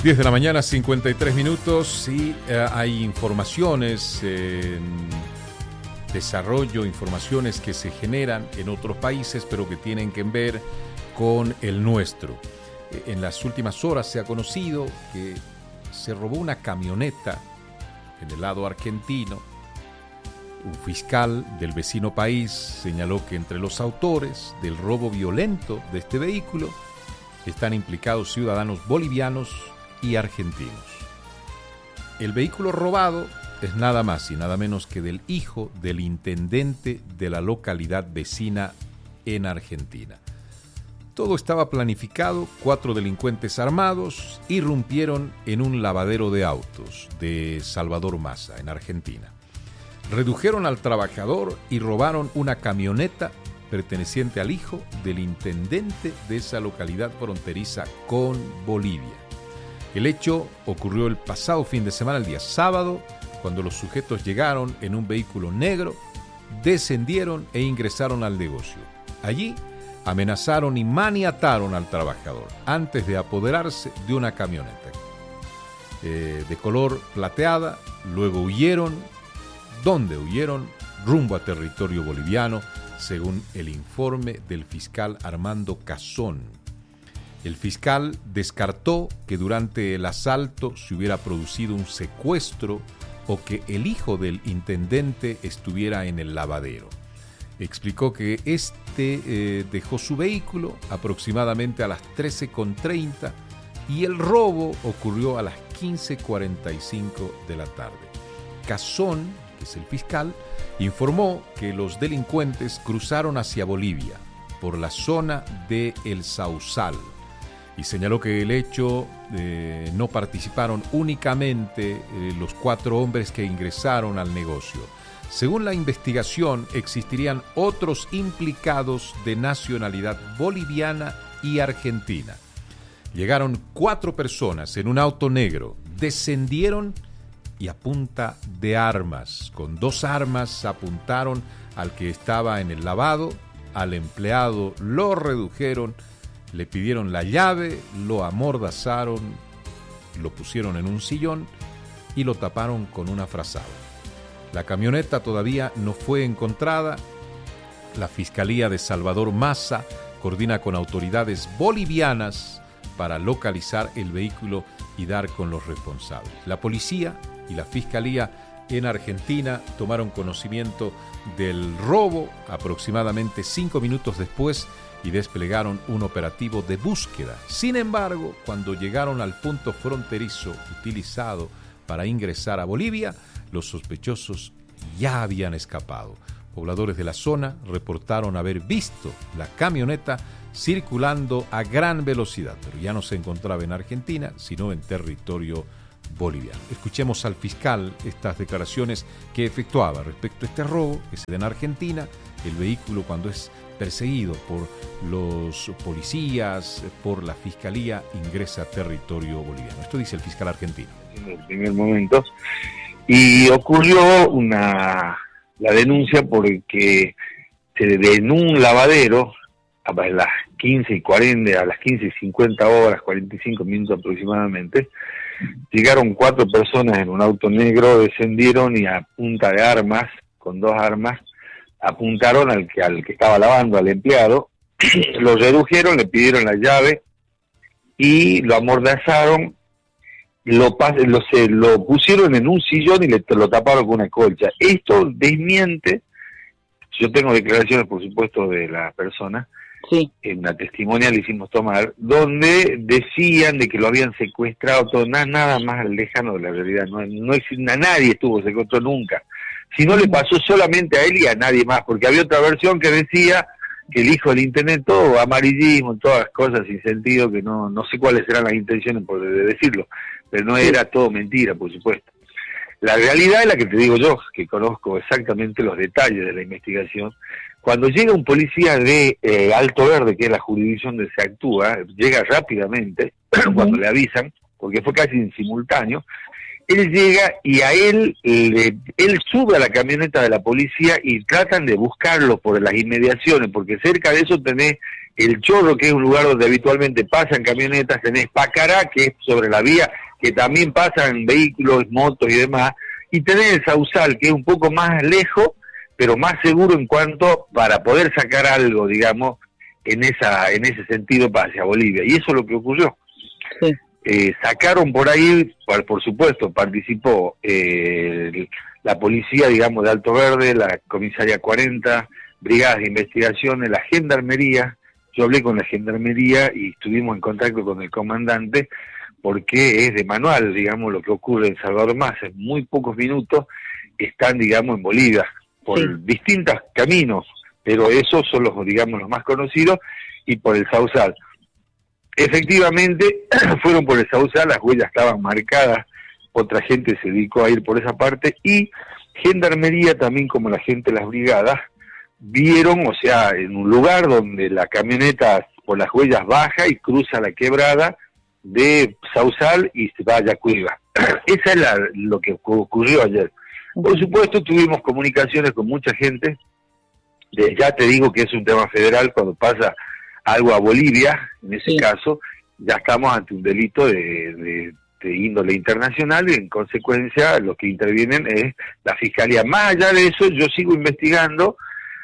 10 de la mañana, 53 minutos, y hay informaciones en desarrollo, informaciones que se generan en otros países, pero que tienen que ver con el nuestro. En las últimas horas se ha conocido que se robó una camioneta en el lado argentino. Un fiscal del vecino país señaló que entre los autores del robo violento de este vehículo están implicados ciudadanos bolivianos y argentinos. El vehículo robado es nada más y nada menos que del hijo del intendente de la localidad vecina en Argentina. Todo estaba planificado. 4 delincuentes armados irrumpieron en un lavadero de autos de Salvador Massa, en Argentina. Redujeron al trabajador y robaron una camioneta perteneciente al hijo del intendente de esa localidad fronteriza con Bolivia. El hecho ocurrió el pasado fin de semana, el día sábado, cuando los sujetos llegaron en un vehículo negro, descendieron e ingresaron al negocio. Allí amenazaron y maniataron al trabajador antes de apoderarse de una camioneta de color plateada. Luego huyeron. ¿Dónde huyeron? Rumbo a territorio boliviano, según el informe del fiscal Armando Cazón. El fiscal descartó que durante el asalto se hubiera producido un secuestro o que el hijo del intendente estuviera en el lavadero. Explicó que dejó su vehículo aproximadamente a las 13:30 y el robo ocurrió a las 15:45 de la tarde. Cazón, que es el fiscal, informó que los delincuentes cruzaron hacia Bolivia por la zona de El Sausal y señaló que el hecho no participaron únicamente los 4 hombres que ingresaron al negocio. Según la investigación, existirían otros implicados de nacionalidad boliviana y argentina. Llegaron 4 personas en un auto negro, descendieron y a punta de armas, con 2 armas, apuntaron al que estaba en el lavado, al empleado lo redujeron, le pidieron la llave, lo amordazaron, lo pusieron en un sillón y lo taparon con una frazada. La camioneta todavía no fue encontrada. La Fiscalía de Salvador Massa coordina con autoridades bolivianas para localizar el vehículo y dar con los responsables. La policía y la Fiscalía en Argentina tomaron conocimiento del robo aproximadamente 5 minutos después y desplegaron un operativo de búsqueda. Sin embargo, cuando llegaron al punto fronterizo utilizado para ingresar a Bolivia, los sospechosos ya habían escapado. Pobladores de la zona reportaron haber visto la camioneta circulando a gran velocidad, pero ya no se encontraba en Argentina, sino en territorio boliviano. Escuchemos al fiscal estas declaraciones que efectuaba respecto a este robo que se da en Argentina. El vehículo, cuando es perseguido por los policías, por la fiscalía, ingresa a territorio boliviano. Esto dice el fiscal argentino. En el primer momento, y ocurrió la denuncia porque en un lavadero a las 15:40, a las 15:50 horas, 45 minutos aproximadamente, llegaron 4 personas en un auto negro, descendieron y a punta de armas, con 2 armas, apuntaron al que estaba lavando, al empleado, lo redujeron, le pidieron la llave y lo amordazaron, lo pusieron en un sillón y lo taparon con una colcha. Esto desmiente, yo tengo declaraciones por supuesto de la persona, sí, en una testimonial hicimos tomar, donde decían de que lo habían secuestrado, todo, nada más lejano de la realidad. No a nadie estuvo secuestrado nunca, si no le pasó solamente a él y a nadie más, porque había otra versión que decía que el hijo del intendente, todo amarillismo, todas las cosas sin sentido, que no sé cuáles eran las intenciones de decirlo, pero no era todo mentira, por supuesto. La realidad es la que te digo yo, que conozco exactamente los detalles de la investigación. Cuando llega un policía de Alto Verde, que es la jurisdicción donde se actúa, llega rápidamente, cuando le avisan, porque fue casi en simultáneo, él llega y a él sube a la camioneta de la policía y tratan de buscarlo por las inmediaciones, porque cerca de eso tenés El Chorro, que es un lugar donde habitualmente pasan camionetas, tenés Pacará, que es sobre la vía, que también pasan vehículos, motos y demás, y tenés el Sausal, que es un poco más lejos, pero más seguro en cuanto para poder sacar algo, digamos, en ese sentido hacia Bolivia. Y eso es lo que ocurrió. Sí. Sacaron por ahí, por supuesto, participó la policía, digamos, de Alto Verde, la comisaría 40, brigadas de investigación, la gendarmería. Yo hablé con la gendarmería y estuvimos en contacto con el comandante, porque es de manual, digamos, lo que ocurre en Salvador Massa. En muy pocos minutos están, digamos, en Bolivia, por distintos caminos, pero esos son los, digamos, los más conocidos, y por el Sausal. Efectivamente, fueron por el Sausal, las huellas estaban marcadas, otra gente se dedicó a ir por esa parte, y gendarmería también, como la gente de las brigadas, vieron, o sea, en un lugar donde la camioneta por las huellas baja y cruza la quebrada de Sausal y se va a Yacuiba. Esa es lo que ocurrió ayer. Por supuesto, tuvimos comunicaciones con mucha gente. Ya te digo que es un tema federal. Cuando pasa algo a Bolivia, en ese caso, ya estamos ante un delito de índole internacional, y en consecuencia lo que intervienen es la Fiscalía. Más allá de eso, yo sigo investigando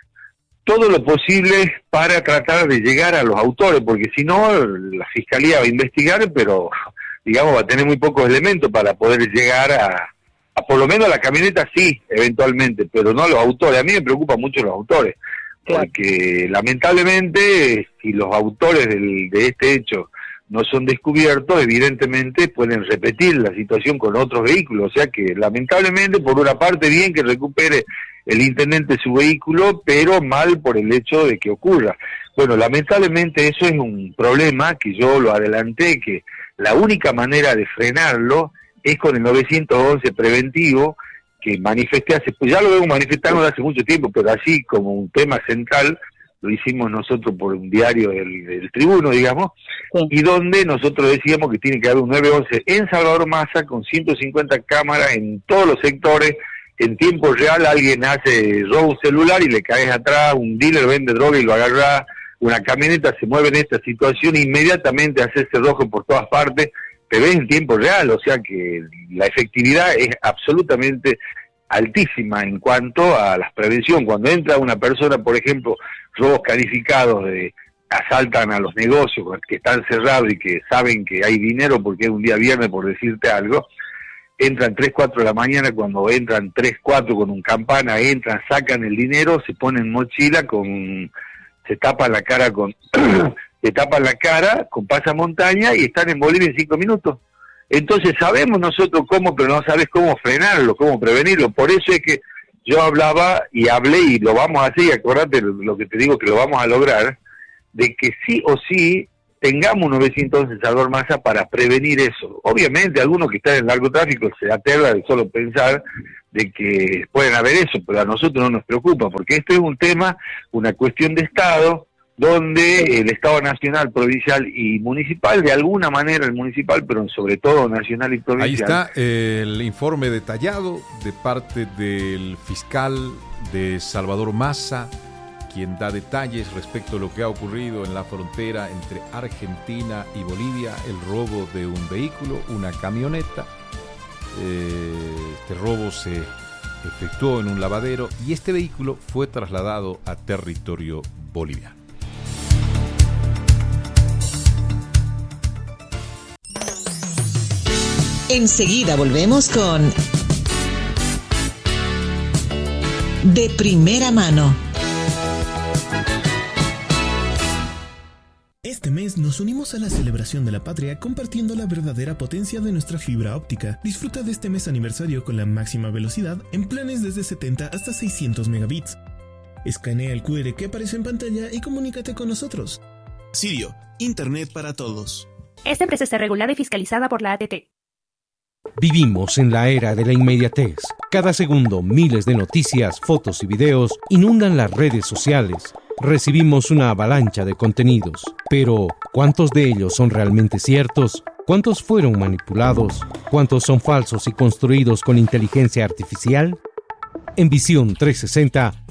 todo lo posible para tratar de llegar a los autores, porque si no, la Fiscalía va a investigar, pero, digamos, va a tener muy pocos elementos para poder llegar a por lo menos a la camioneta, sí, eventualmente, pero no a los autores. A mí me preocupan mucho los autores, porque lamentablemente, si los autores de este hecho no son descubiertos, evidentemente pueden repetir la situación con otros vehículos. O sea que, lamentablemente, por una parte, bien que recupere el intendente su vehículo, pero mal por el hecho de que ocurra. Bueno, lamentablemente eso es un problema que yo lo adelanté, que la única manera de frenarlo es con el 911 preventivo, que manifesté pues ya lo vengo manifestando hace mucho tiempo, pero así como un tema central, lo hicimos nosotros por un diario del Tribuno, digamos, y donde nosotros decíamos que tiene que haber un 911 en Salvador Massa con 150 cámaras en todos los sectores. En tiempo real alguien roba un celular y le caes atrás, un dealer vende droga y lo agarra, una camioneta se mueve en esta situación, inmediatamente hace rojo por todas partes, pero es en tiempo real, o sea que la efectividad es absolutamente altísima en cuanto a la prevención. Cuando entra una persona, por ejemplo, robos calificados, asaltan a los negocios que están cerrados y que saben que hay dinero porque es un día viernes, por decirte algo, entran 3, 4 de la mañana, cuando entran 3, 4 con un campana, entran, sacan el dinero, se ponen mochila se tapan la cara con pasamontaña y están en Bolivia en 5 minutos. Entonces sabemos nosotros cómo, pero no sabes cómo frenarlo, cómo prevenirlo. Por eso es que yo hablé y lo vamos a hacer, y acordate lo que te digo que lo vamos a lograr, de que sí o sí tengamos un 911 en Salvador Massa para prevenir eso. Obviamente algunos que están en el narcotráfico se aterran de solo pensar de que pueden haber eso, pero a nosotros no nos preocupa, porque esto es un tema, una cuestión de Estado, donde el Estado nacional, provincial y municipal, de alguna manera el municipal, pero sobre todo nacional y provincial. Ahí está el informe detallado de parte del fiscal de Salvador Massa, quien da detalles respecto a lo que ha ocurrido en la frontera entre Argentina y Bolivia, el robo de un vehículo, una camioneta. Este robo se efectuó en un lavadero y este vehículo fue trasladado a territorio boliviano. Enseguida volvemos con De Primera Mano. Este mes nos unimos a la celebración de la patria compartiendo la verdadera potencia de nuestra fibra óptica. Disfruta de este mes aniversario con la máxima velocidad en planes desde 70 hasta 600 megabits. Escanea el QR que aparece en pantalla y comunícate con nosotros. Sirio, Internet para todos. Esta empresa está regulada y fiscalizada por la ATT. Vivimos en la era de la inmediatez. Cada segundo, miles de noticias, fotos y videos inundan las redes sociales. Recibimos una avalancha de contenidos. Pero, ¿cuántos de ellos son realmente ciertos? ¿Cuántos fueron manipulados? ¿Cuántos son falsos y construidos con inteligencia artificial? En Visión 360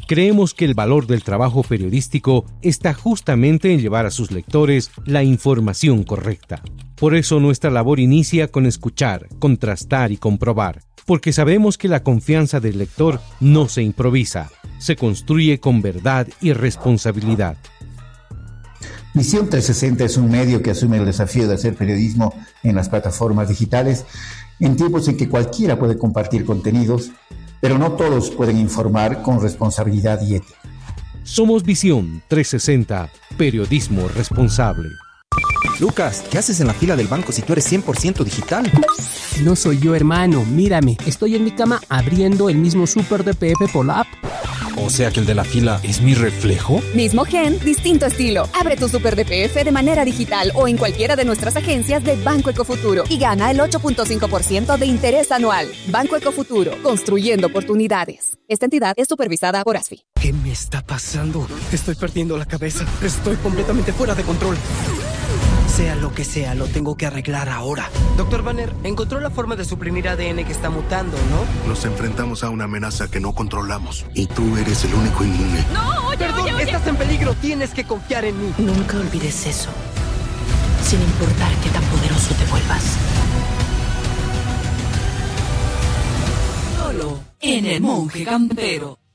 Creemos que el valor del trabajo periodístico está justamente en llevar a sus lectores la información correcta. Por eso nuestra labor inicia con escuchar, contrastar y comprobar, porque sabemos que la confianza del lector no se improvisa, se construye con verdad y responsabilidad. Visión 360 es un medio que asume el desafío de hacer periodismo en las plataformas digitales en tiempos en que cualquiera puede compartir contenidos, pero no todos pueden informar con responsabilidad y ética. Somos Visión 360, periodismo responsable. Lucas, ¿qué haces en la fila del banco si tú eres 100% digital? No soy yo, hermano. Mírame, estoy en mi cama abriendo el mismo Super DPF por la app. O sea que el de la fila es mi reflejo. Mismo gen, distinto estilo. Abre tu Super DPF de manera digital o en cualquiera de nuestras agencias de Banco Ecofuturo y gana el 8.5% de interés anual. Banco Ecofuturo, construyendo oportunidades. Esta entidad es supervisada por ASFI. ¿Qué me está pasando? Estoy perdiendo la cabeza. Estoy completamente fuera de control. Sea lo que sea, lo tengo que arreglar ahora. Dr. Banner, encontró la forma de suprimir ADN que está mutando, ¿no? Nos enfrentamos a una amenaza que no controlamos. Y tú eres el único inmune. ¡No! Oye, Perdón, oye. Estás en peligro. Tienes que confiar en mí. Nunca olvides eso. Sin importar qué tan poderoso te vuelvas. Solo en El Monje Campero.